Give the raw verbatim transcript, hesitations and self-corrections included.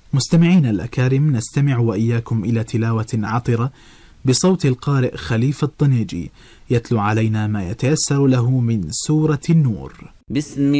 مستمعين الأكارم، نستمع وإياكم إلى تلاوة عطرة بصوت القارئ خليفة الطنيجي يتلو علينا ما يتيسر له من سورة النور. بسم